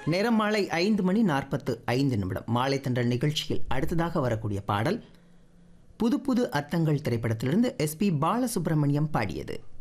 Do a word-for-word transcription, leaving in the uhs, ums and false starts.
நேரம் மாலை ஐந்து மணி நாற்பத்து ஐந்து நிமிடம். மாலை தண்டல் நிகழ்ச்சியில் அடுத்ததாக வரக்கூடிய பாடல் புது புது அர்த்தங்கள் திரைப்படத்திலிருந்து எஸ் பி பாலசுப்ரமணியம் பாடியது.